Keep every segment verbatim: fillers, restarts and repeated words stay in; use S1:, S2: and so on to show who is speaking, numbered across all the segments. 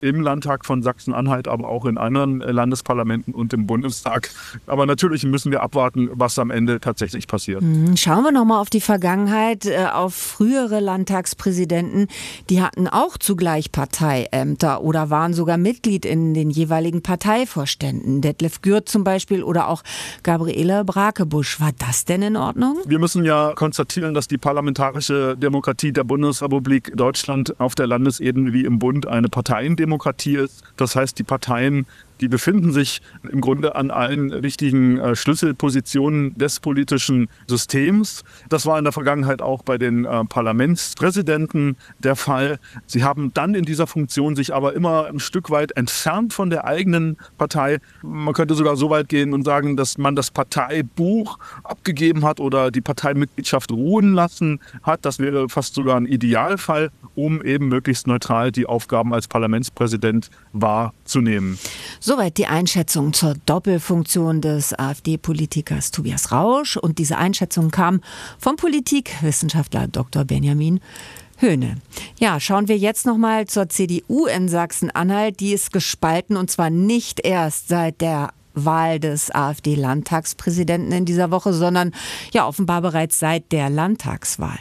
S1: im Landtag von Sachsen-Anhalt, aber auch in anderen Landesparlamenten und im Bundestag. Aber natürlich müssen wir abwarten, was am Ende tatsächlich passiert.
S2: Schauen wir noch mal auf die Vergangenheit, auf frühere Landtagspräsidenten. Die hatten auch zugleich Parteiämter oder waren sogar Mitglied in den jeweiligen Parteivorständen. Detlef Gürt zum Beispiel oder auch Gabriele Brakebusch. War das denn in Ordnung?
S1: Wir müssen ja konstatieren, dass die parlamentarische Demokratie der Bundesrepublik Deutschland auf der Landesebene wie im Bund eine Parteiendemokratie ist. Das heißt, die Parteien, die befinden sich im Grunde an allen wichtigen äh, Schlüsselpositionen des politischen Systems. Das war in der Vergangenheit auch bei den äh, Parlamentspräsidenten der Fall. Sie haben dann in dieser Funktion sich aber immer ein Stück weit entfernt von der eigenen Partei. Man könnte sogar so weit gehen und sagen, dass man das Parteibuch abgegeben hat oder die Parteimitgliedschaft ruhen lassen hat. Das wäre fast sogar ein Idealfall, um eben möglichst neutral die Aufgaben als Parlamentspräsident wahrzunehmen.
S2: Soweit die Einschätzung zur Doppelfunktion des AfD-Politikers Tobias Rausch. Und diese Einschätzung kam vom Politikwissenschaftler Doktor Benjamin Höhne. Ja, schauen wir jetzt noch mal zur C D U in Sachsen-Anhalt. Die ist gespalten und zwar nicht erst seit der Wahl des AfD-Landtagspräsidenten in dieser Woche, sondern ja offenbar bereits seit der Landtagswahl.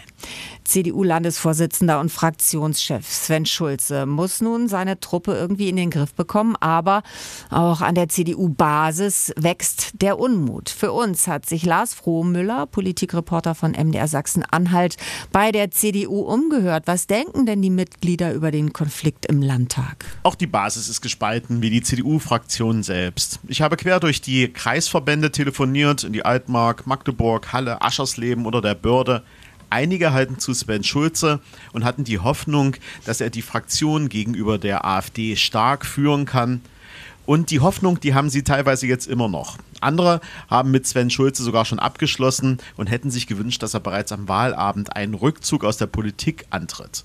S2: C D U-Landesvorsitzender und Fraktionschef Sven Schulze muss nun seine Truppe irgendwie in den Griff bekommen, aber auch an der C D U-Basis wächst der Unmut. Für uns hat sich Lars Frohmüller, Politikreporter von M D R Sachsen-Anhalt, bei der C D U umgehört. Was denken denn die Mitglieder über den Konflikt im Landtag?
S3: Auch die Basis ist gespalten, wie die C D U-Fraktion selbst. Ich habe quer durch die Kreisverbände telefoniert, in die Altmark, Magdeburg, Halle, Aschersleben oder der Börde. Einige halten zu Sven Schulze und hatten die Hoffnung, dass er die Fraktion gegenüber der AfD stark führen kann. Und die Hoffnung, die haben sie teilweise jetzt immer noch. Andere haben mit Sven Schulze sogar schon abgeschlossen und hätten sich gewünscht, dass er bereits am Wahlabend einen Rückzug aus der Politik antritt.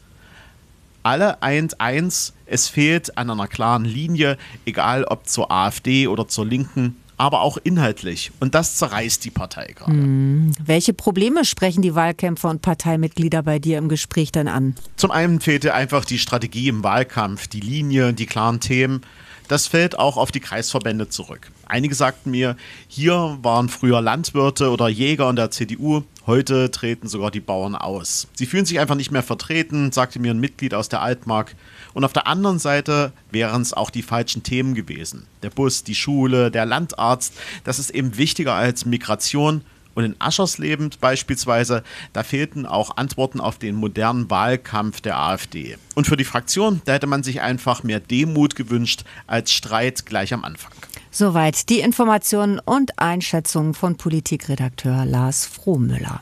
S3: Alle eint eins, es fehlt an einer klaren Linie, egal ob zur AfD oder zur Linken, aber auch inhaltlich. Und das zerreißt die Partei gerade.
S2: Hm. Welche Probleme sprechen die Wahlkämpfer und Parteimitglieder bei dir im Gespräch dann an?
S3: Zum einen fehlte einfach die Strategie im Wahlkampf, die Linie, die klaren Themen. Das fällt auch auf die Kreisverbände zurück. Einige sagten mir, hier waren früher Landwirte oder Jäger in der C D U, heute treten sogar die Bauern aus. Sie fühlen sich einfach nicht mehr vertreten, sagte mir ein Mitglied aus der Altmark. Und auf der anderen Seite wären es auch die falschen Themen gewesen. Der Bus, die Schule, der Landarzt, das ist eben wichtiger als Migration. Und in Aschersleben beispielsweise, da fehlten auch Antworten auf den modernen Wahlkampf der AfD. Und für die Fraktion, da hätte man sich einfach mehr Demut gewünscht als Streit gleich am Anfang.
S2: Soweit die Informationen und Einschätzungen von Politikredakteur Lars Frohmüller.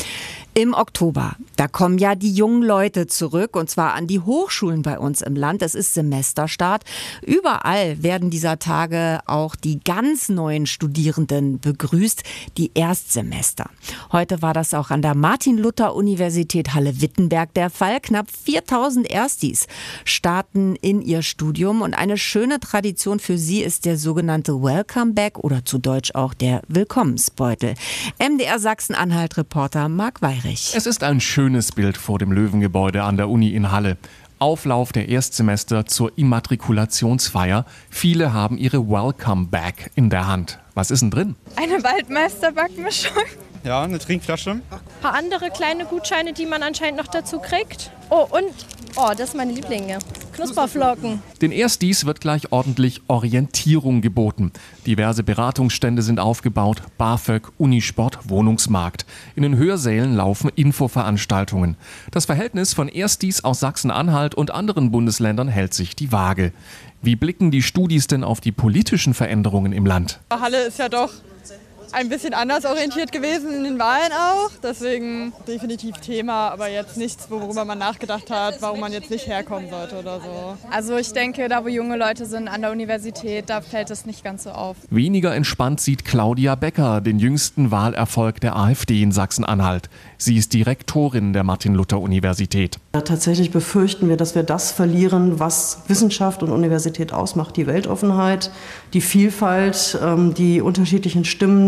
S2: Im Oktober, da kommen ja die jungen Leute zurück und zwar an die Hochschulen bei uns im Land. Es ist Semesterstart. Überall werden dieser Tage auch die ganz neuen Studierenden begrüßt, die Erstsemester. Heute war das auch an der Martin-Luther-Universität Halle-Wittenberg der Fall. Knapp viertausend Erstis starten in ihr Studium und eine schöne Tradition für sie ist der sogenannte Welcome Back oder zu Deutsch auch der Willkommensbeutel. M D R Sachsen-Anhalt-Reporter Marc Weyrich.
S4: Es ist ein schönes Bild vor dem Löwengebäude an der Uni in Halle. Auflauf der Erstsemester zur Immatrikulationsfeier. Viele haben ihre Welcome Bag in der Hand. Was ist denn drin?
S5: Eine Waldmeister-Backmischung.
S6: Ja, eine Trinkflasche.
S5: Ein paar andere kleine Gutscheine, die man anscheinend noch dazu kriegt. Oh, und, oh, das sind meine Lieblinge. Knusperflocken.
S4: Den Erstis wird gleich ordentlich Orientierung geboten. Diverse Beratungsstände sind aufgebaut, BAföG, Unisport, Wohnungsmarkt. In den Hörsälen laufen Infoveranstaltungen. Das Verhältnis von Erstis aus Sachsen-Anhalt und anderen Bundesländern hält sich die Waage. Wie blicken die Studis denn auf die politischen Veränderungen im Land?
S7: Halle ist ja doch ein bisschen anders orientiert gewesen in den Wahlen auch. Deswegen definitiv Thema, aber jetzt nichts, worüber man nachgedacht hat, warum man jetzt nicht herkommen sollte oder so.
S5: Also ich denke, da wo junge Leute sind an der Universität, da fällt es nicht ganz so auf.
S4: Weniger entspannt sieht Claudia Becker den jüngsten Wahlerfolg der AfD in Sachsen-Anhalt. Sie ist die Rektorin der Martin-Luther-Universität.
S8: Ja, tatsächlich befürchten wir, dass wir das verlieren, was Wissenschaft und Universität ausmacht. Die Weltoffenheit, die Vielfalt, die unterschiedlichen Stimmen,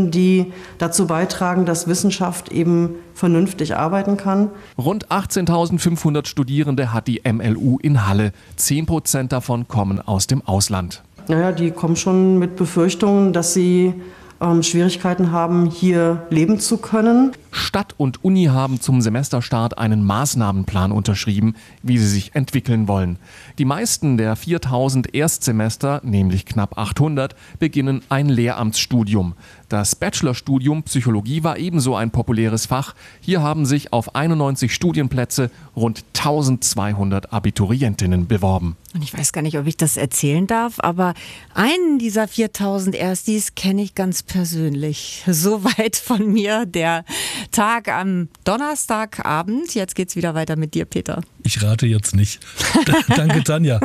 S8: Menschen, die dazu beitragen, dass Wissenschaft eben vernünftig arbeiten kann.
S4: Rund achtzehntausendfünfhundert Studierende hat die M L U in Halle. Zehn Prozent davon kommen aus dem Ausland.
S8: Naja, die kommen schon mit Befürchtungen, dass sie ähm, Schwierigkeiten haben, hier leben zu können.
S4: Stadt und Uni haben zum Semesterstart einen Maßnahmenplan unterschrieben, wie sie sich entwickeln wollen. Die meisten der viertausend Erstsemester, nämlich knapp achthundert, beginnen ein Lehramtsstudium. Das Bachelorstudium Psychologie war ebenso ein populäres Fach. Hier haben sich auf einundneunzig Studienplätze rund eintausendzweihundert Abiturientinnen beworben.
S2: Und ich weiß gar nicht, ob ich das erzählen darf, aber einen dieser viertausend Erstis kenne ich ganz persönlich. So weit von mir der Tag am Donnerstagabend. Jetzt geht's wieder weiter mit dir, Peter.
S6: Ich rate jetzt nicht. Danke, Tanja.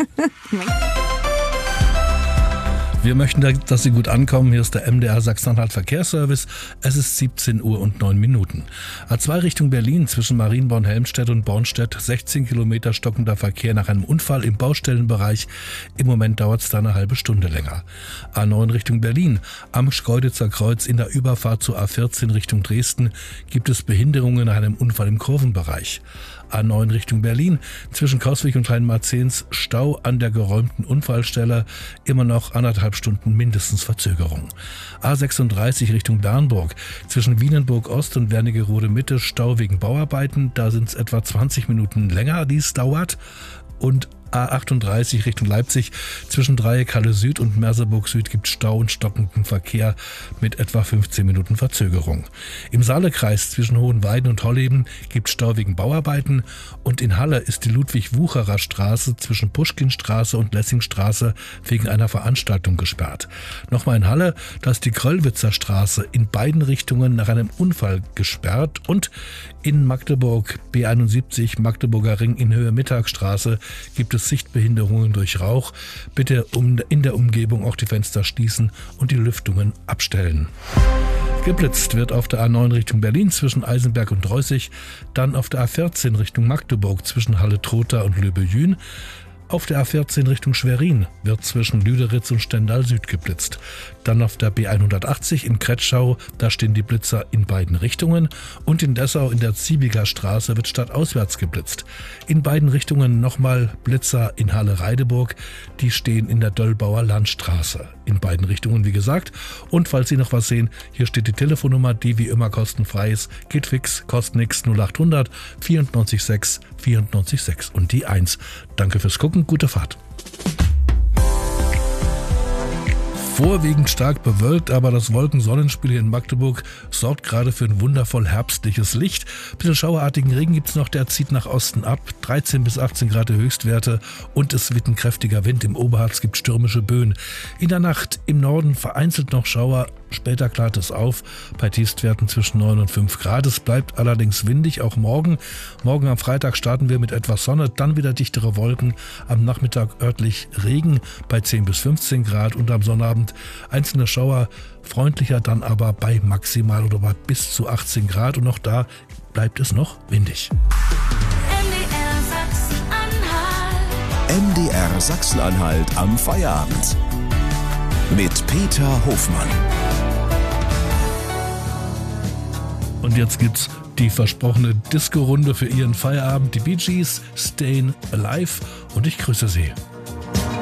S6: Wir möchten, dass Sie gut ankommen. Hier ist der M D R Sachsen-Anhalt Verkehrsservice. Es ist siebzehn Uhr und neun Minuten. A zwei Richtung Berlin zwischen Marienborn-Helmstedt und Bornstedt. sechzehn Kilometer stockender Verkehr nach einem Unfall im Baustellenbereich. Im Moment dauert es da eine halbe Stunde länger. A neun Richtung Berlin. Am Schkeuditzer Kreuz in der Überfahrt zur A vierzehn Richtung Dresden gibt es Behinderungen nach einem Unfall im Kurvenbereich. A neun Richtung Berlin, zwischen Coswig und Rhein-Marzahns Stau an der geräumten Unfallstelle, immer noch anderthalb Stunden mindestens Verzögerung. A sechsunddreißig Richtung Bernburg, zwischen Wienenburg Ost und Wernigerode Mitte Stau wegen Bauarbeiten, da sind es etwa zwanzig Minuten länger, dies dauert. Und A achtunddreißig Richtung Leipzig, zwischen Dreieck-Halle Süd und Merseburg Süd gibt Stau und stockenden Verkehr mit etwa fünfzehn Minuten Verzögerung. Im Saalekreis zwischen Hohenweiden und Holleben gibt Stau wegen Bauarbeiten und in Halle ist die Ludwig-Wucherer Straße zwischen Puschkinstraße und Lessingstraße wegen einer Veranstaltung gesperrt. Nochmal in Halle, da ist die Kröllwitzer Straße in beiden Richtungen nach einem Unfall gesperrt und in Magdeburg B einundsiebzig Magdeburger Ring in Höhe Mittagstraße gibt es Sichtbehinderungen durch Rauch. Bitte um, in der Umgebung auch die Fenster schließen und die Lüftungen abstellen. Geblitzt wird auf der A neun Richtung Berlin zwischen Eisenberg und Dreußig, dann auf der A vierzehn Richtung Magdeburg zwischen Halle-Trotha und Löbejün. Auf der A vierzehn Richtung Schwerin wird zwischen Lüderitz und Stendal Süd geblitzt. Dann auf der B hundertachtzig in Kretschau, da stehen die Blitzer in beiden Richtungen. Und in Dessau in der Ziebiger Straße wird stadtauswärts geblitzt. In beiden Richtungen nochmal Blitzer in Halle-Reideburg, die stehen in der Döllbauer Landstraße. In beiden Richtungen, wie gesagt. Und falls Sie noch was sehen, hier steht die Telefonnummer, die wie immer kostenfrei ist. Geht fix, kostet nix, null achthundert vierundneunzig sechs vierundneunzig sechs und die eins. Danke fürs Gucken, gute Fahrt. Vorwiegend stark bewölkt, aber das Wolkensonnenspiel hier in Magdeburg sorgt gerade für ein wundervoll herbstliches Licht. Ein bisschen schauerartigen Regen gibt's noch, der zieht nach Osten ab. dreizehn bis achtzehn Grad Höchstwerte und es weht ein kräftiger Wind. Im Oberharz gibt stürmische Böen. In der Nacht im Norden vereinzelt noch Schauer. Später klart es auf, bei Tiefstwerten zwischen neun und fünf Grad. Es bleibt allerdings windig, auch morgen. Morgen am Freitag starten wir mit etwas Sonne, dann wieder dichtere Wolken. Am Nachmittag örtlich Regen bei zehn bis fünfzehn Grad und am Sonnabend einzelne Schauer, freundlicher dann aber bei maximal oder bei bis zu achtzehn Grad. Und auch da bleibt es noch windig.
S9: M D R Sachsen-Anhalt am Feierabend. Mit Peter Hofmann.
S6: Und jetzt gibt's die versprochene Disco-Runde für Ihren Feierabend. Die Bee Gees, Stayin' Alive. Und ich grüße Sie.